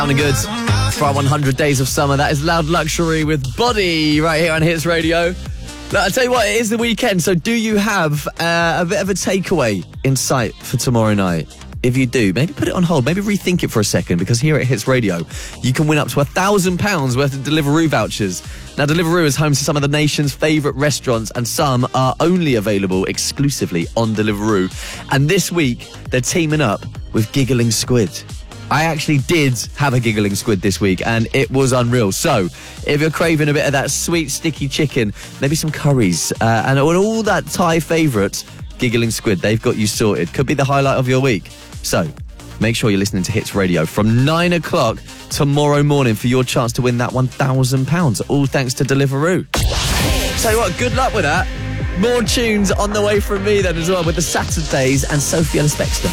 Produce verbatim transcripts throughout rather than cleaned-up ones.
Sounding good for our one hundred days of summer. That is Loud Luxury with Body right here on Hits Radio. Look, I'll tell you what, it is the weekend, so do you have uh, a bit of a takeaway in sight for tomorrow night? If you do, maybe put it on hold, maybe rethink it for a second, because here at Hits Radio, you can win up to one thousand pounds worth of Deliveroo vouchers. Now, Deliveroo is home to some of the nation's favourite restaurants, and some are only available exclusively on Deliveroo. And this week, they're teaming up with Giggling Squid. I actually did have a Giggling Squid this week, and it was unreal. So, if you're craving a bit of that sweet, sticky chicken, maybe some curries, uh, and all that Thai favourite, Giggling Squid, they've got you sorted. Could be the highlight of your week. So, make sure you're listening to Hits Radio from nine o'clock tomorrow morning for your chance to win that one thousand pounds. All thanks to Deliveroo. Tell you what, good luck with that. More tunes on the way from me then as well, with the Saturdays and Sophie Ellis-Bextor.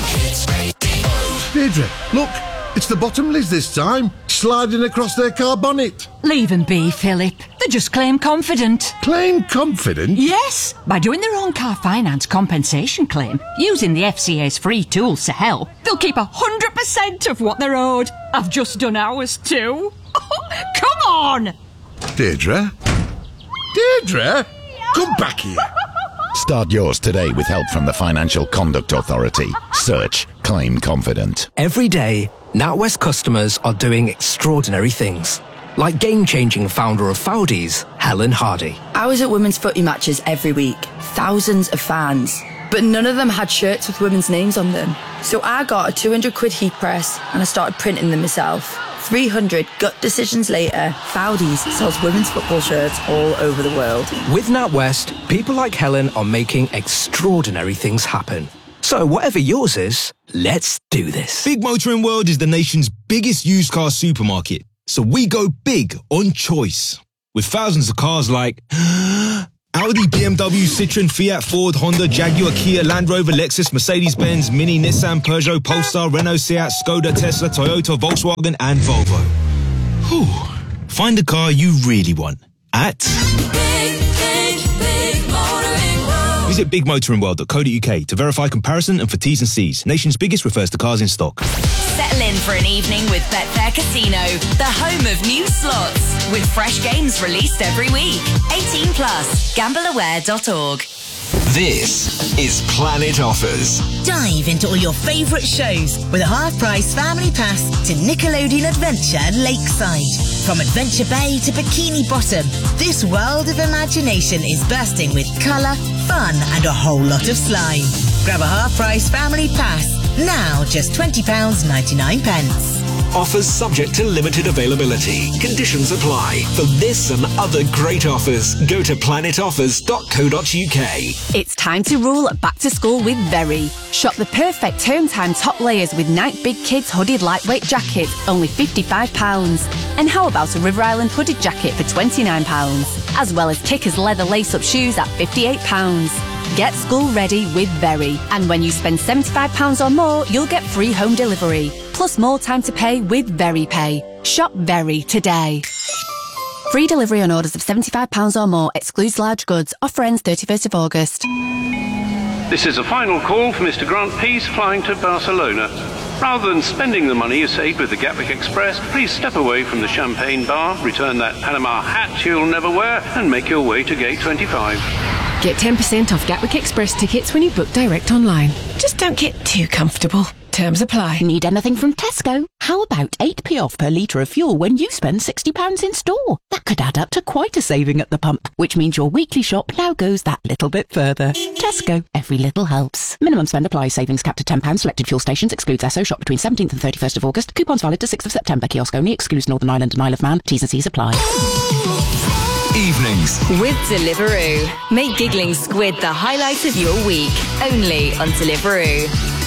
Deirdre, look, it's the Bottomleys this time, sliding across their car bonnet. Leave them be, Philip. They're just claim confident. Claim confident? Yes, by doing their own car finance compensation claim, using the F C A's free tools to help, they'll keep one hundred percent of what they're owed. I've just done ours too. Come on! Deirdre? Deirdre? Come back here. Start yours today with help from the Financial Conduct Authority. Search Claim Confident. Every day, NatWest customers are doing extraordinary things. Like game-changing founder of Foudies, Helen Hardy. I was at women's footy matches every week. Thousands of fans. But none of them had shirts with women's names on them. So I got a two hundred quid heat press and I started printing them myself. three hundred gut decisions later, Foudies sells women's football shirts all over the world. With NatWest, people like Helen are making extraordinary things happen. So whatever yours is, let's do this. Big Motoring World is the nation's biggest used car supermarket. So we go big on choice. With thousands of cars like Audi, B M W, Citroen, Fiat, Ford, Honda, Jaguar, Kia, Land Rover, Lexus, Mercedes-Benz, Mini, Nissan, Peugeot, Polestar, Renault, Seat, Skoda, Tesla, Toyota, Volkswagen and Volvo. Whew. Find the car you really want at Big, Big, Big Motoring World. Visit big motoring world dot co dot uk to verify comparison and for T's and C's. Nation's biggest refers to cars in stock. Settle in for an evening with Betfair Casino, the home of new slots, with fresh games released every week. eighteen plus, gamble aware dot org. This is Planet Offers. Dive into all your favourite shows with a half-price family pass to Nickelodeon Adventure Lakeside. From Adventure Bay to Bikini Bottom, this world of imagination is bursting with colour, fun and a whole lot of slime. Grab a half-price family pass, now just twenty pounds ninety-nine. Offers subject to limited availability. Conditions apply. For this and other great offers, go to planet offers dot co dot uk. It's time to rule back to school with Very. Shop the perfect term time top layers with Night Big Kids hooded lightweight jacket, only fifty-five pounds. And how about a River Island hooded jacket for twenty-nine pounds? As well as Kickers leather lace-up shoes at fifty-eight pounds. Get school ready with Very. And when you spend seventy-five pounds or more, you'll get free home delivery. Plus more time to pay with Very Pay. Shop Very today. Free delivery on orders of seventy-five pounds or more. Excludes large goods. Offer ends thirty-first of August. This is a final call for Mister Grant Peace flying to Barcelona. Rather than spending the money you saved with the Gatwick Express, please step away from the champagne bar, return that Panama hat you'll never wear, and make your way to gate twenty-five. Get ten percent off Gatwick Express tickets when you book direct online. Just don't get too comfortable. Terms apply. Need anything from Tesco? How about eight p off per litre of fuel when you spend sixty pounds in store? That could add up to quite a saving at the pump, which means your weekly shop now goes that little bit further. Tesco, every little helps. Minimum spend applies. Savings capped at ten pounds. Selected fuel stations. Excludes Esso. Shop between seventeenth and thirty-first of August. Coupons valid to sixth of September. Kiosk only. Excludes Northern Ireland and Isle of Man. T's and C's apply. Evenings with Deliveroo. Make Giggling Squid the highlight of your week. Only on Deliveroo.